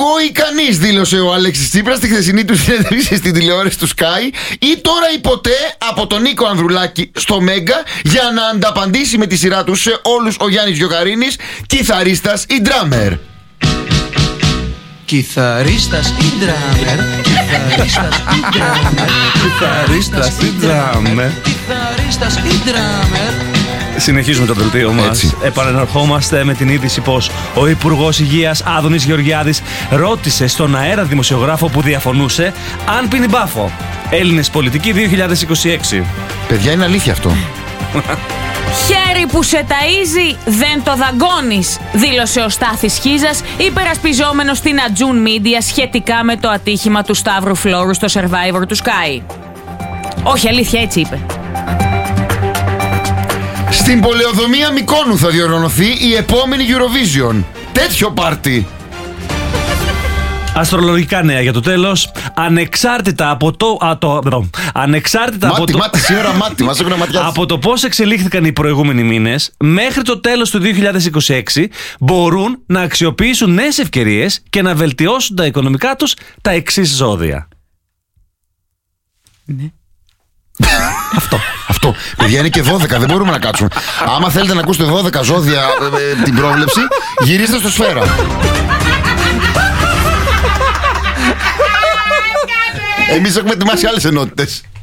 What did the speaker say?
Εγώ ή κανείς, δήλωσε ο Αλέξης Τσίπρας στη χθεσινή του συνέντευξη στην τηλεόραση του Sky, ή τώρα ή ποτέ, από τον Νίκο Ανδρουλάκη στο Μέγκα, για να ανταπαντήσει με τη σειρά του σε όλους ο Γιάννης Γιοκαρίνης, κιθαρίστας ή ντράμερ. Κιθαρίστας ή ντράμερ, κιθαρίστας ή ντράμερ, Κιθαρίστας ή ντράμερ. κιθαρίστας ή ντράμερ. Συνεχίζουμε το δελτίο μας. Επανερχόμαστε με την είδηση πως ο Υπουργός Υγείας Άδωνης Γεωργιάδης ρώτησε στον αέρα δημοσιογράφο που διαφωνούσε αν πίνει μπάφο. Έλληνες πολιτικοί 2026. Παιδιά, είναι αλήθεια αυτό. Χέρι που σε ταΐζει δεν το δαγκώνεις, δήλωσε ο Στάθης Χίζας, υπερασπιζόμενος στην Ατζούν Media σχετικά με το ατύχημα του Σταύρου Φλόρου στο Survivor του Sky. Όχι, αλήθεια, έτσι είπε. Στην πολεοδομία Μυκόνου θα διοργανωθεί η επόμενη Eurovision. Τέτοιο πάρτι. Αστρολογικά νέα για το τέλος. Ανεξάρτητα από από το πώς εξελίχθηκαν οι προηγούμενοι μήνες, μέχρι το τέλος του 2026 μπορούν να αξιοποιήσουν νέες ευκαιρίες και να βελτιώσουν τα οικονομικά τους τα εξής ζώδια. Ναι. Αυτό. Παιδιά, είναι και 12, δεν μπορούμε να κάτσουμε. Άμα θέλετε να ακούσετε 12 ζώδια την πρόβλεψη, γυρίστε στο Σφαίρα. Εμείς έχουμε ετοιμάσει άλλες ενότητες.